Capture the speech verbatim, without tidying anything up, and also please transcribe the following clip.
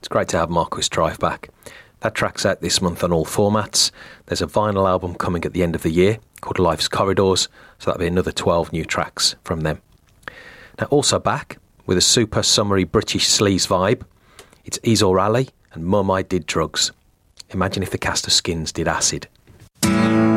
great to have Marquis Drive back. That track's out this month on all formats. There's a vinyl album coming at the end of the year called Life's Corridors, so that'll be another twelve new tracks from them. Now, also back with a super summery British sleaze vibe, it's Ezo Raleigh and Mum I Did Drugs. Imagine if the cast of Skins did acid.